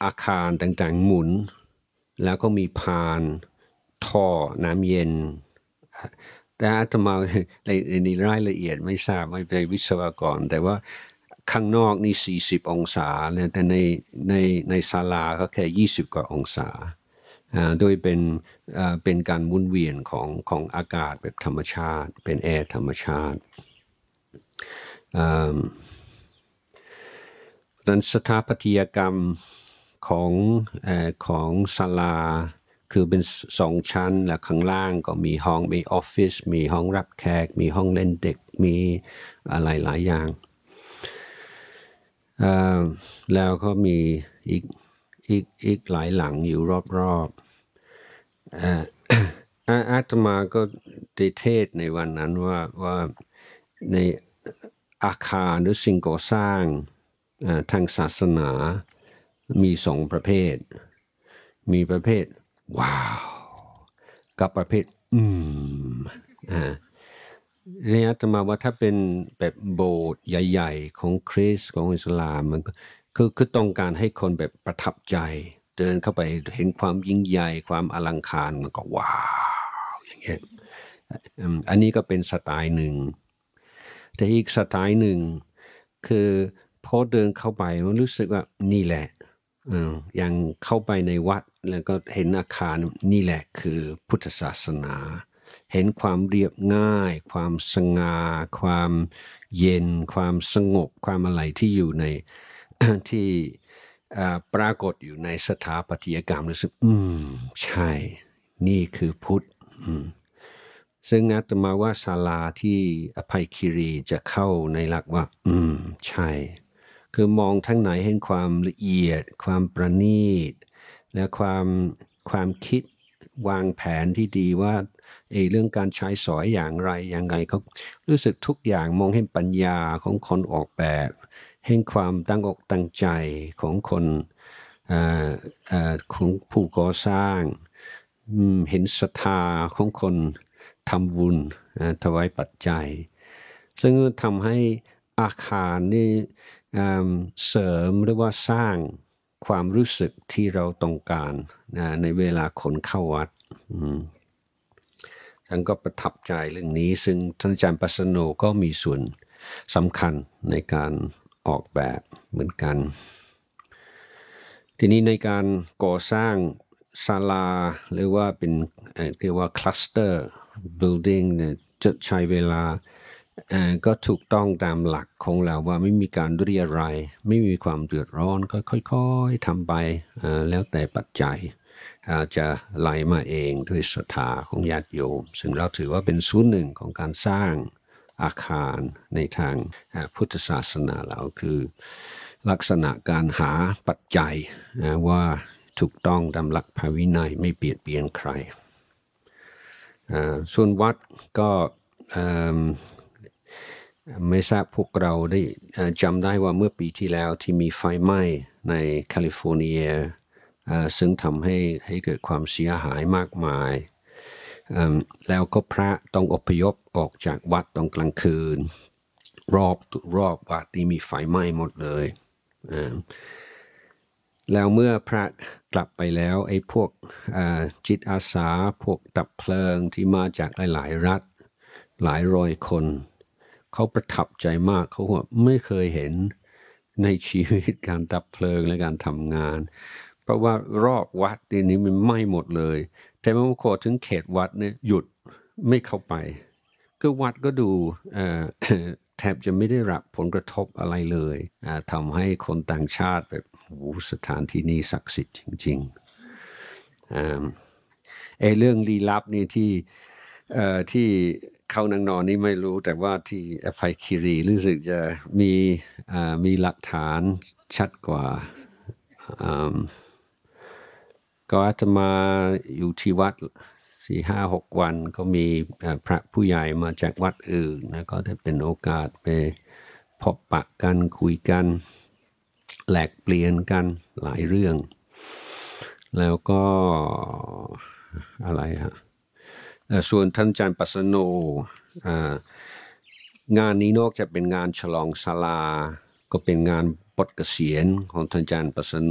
อาคารต่างๆหมุนแล้วก็มีพานท่อน้ำเย็นแต่อาตมาในรายละเอียดไม่ทราบไม่เป็นวิศวกรแต่ว่าข้างนอกนี่40องศาเนี่ยแต่ในศาลาก็แค่20กว่าองศาโดยเป็นการหมุนเวียนของอากาศแบบธรรมชาติเป็นแอร์ธรรมชาติดังสถาปัตยกรรมของศาลาคือเป็น2ชั้นและข้างล่างก็มีห้องมีออฟฟิศมีห้องรับแขกมีห้องเล่นเด็กมีอะไรหลายอย่างแล้วก็มีอีกหลายหลังอยู่รอบๆอาตมาก็ได้เทศในวันนั้นว่าในอาคารหรือสิ่งก่อสร้างทางศาสนามี2ประเภทมีประเภทว้าวกับประเภทเนี่ยอาตมาว่าถ้าเป็นแบบโบสถ์ใหญ่ๆของคริสต์ของอิสลามมันก็คือต้องการให้คนแบบประทับใจเดินเข้าไปเห็นความยิ่งใหญ่ความอลังการมันก็ว้าวอย่างเงี้ยอันนี้ก็เป็นสไตล์หนึ่งแต่อีกสไตล์หนึ่งคือพอเดินเข้าไปมันรู้สึกว่านี่แหละอย่างเข้าไปในวัดแล้วก็เห็นอาคารนี่แหละคือพุทธศาสนาเห็นความเรียบง่ายความสง่าความเย็นความสงบความอะไรที่อยู่ใน ที่ปรากฏอยู่ในสถาปัตยกรรมรู้สึกใช่นี่คือพุทธซึ่งอาตมาว่าศาลาที่อภัยคีรีจะเข้าในหลักว่าใช่คือมองทั้งไหนเห็นความละเอียดความประณีตและความคิดวางแผนที่ดีว่าเรื่องการใช้สอยอย่างไรยังไงเขารู้สึกทุกอย่างมองเห็นปัญญาของคนออกแบบเห็นความตั้งอกตั้งใจของคนของผู้ก่อสร้างเห็นศรัทธาของคนทำบุญถวายปัจจัยซึ่งทำให้อาคารนี่เสริมหรือว่าสร้างความรู้สึกที่เราต้องการในเวลาคนเข้าวัดฉันก็ประทับใจเรื่องนี้ซึ่งท่านอาจารย์ปัสโนก็มีส่วนสำคัญในการออกแบบเหมือนกันทีนี้ในการก่อสร้างศาลาหรือว่าเป็นเรียกว่า cluster building เนี่ยจะใช้เวลาก็ถูกต้องตามหลักของเราว่าไม่มีการเรียรัยไม่มีความเดือดร้อนก็ค่อยๆทำไปแล้วแต่ปัจจัยจะไหลมาเองด้วยศรัทธาของญาติโยมซึ่งเราถือว่าเป็นส่วนหนึ่งของการสร้างอาคารในทางพุทธศาสนาเราคือลักษณะการหาปัจจัยว่าถูกต้องตามหลักพระวินัยไม่เบียดเบียนใครส่วนวัดก็ไม่ทราบพวกเราได้จำได้ว่าเมื่อปีที่แล้วที่มีไฟไหม้ในแคลิฟอร์เนียซึ่งทำให้เกิดความเสียหายมากมายแล้วก็พระต้องอพยพออกจากวัดตอนกลางคืนรอบวัดนี่มีไฟไหม้หมดเลยแล้วเมื่อพระกลับไปแล้วไอ้พวกจิตอาสาพวกดับเพลิงที่มาจากหลายๆรัฐหลายร้อยคนเขาประทับใจมากเขาว่าไม่เคยเห็นในชีวิตการดับเพลิงและการทำงานเพราะว่ารอบวัดนี้มันไหม้หมดเลยแต่เมื่อพอถึงเขตวัดเนี่ยหยุดไม่เข้าไปก็วัดก็ดูแทบจะไม่ได้รับผลกระทบอะไรเลยทำให้คนต่างชาติแบบโอ้สถานที่นี้ศักดิ์สิทธิ์จริงๆเรื่องลี้ลับนี่ที่เข้านางนอนนี่ไม่รู้แต่ว่าที่ไฟคิรีรู้สึกจะมีหลักฐานชัดกว่าก็อาตมาอยู่ที่วัด4-5-6 วันก็มีพระผู้ใหญ่มาจากวัดอื่นนะก็ได้เป็นโอกาสไปพบปะกันคุยกันแลกเปลี่ยนกันหลายเรื่องแล้วก็อะไรฮะส่วนท่านอาจารย์ปัสโนงานนี้นอกจากเป็นงานฉลองศาลาก็เป็นงานปลดเกษียณของท่านอาจารย์ปัสโน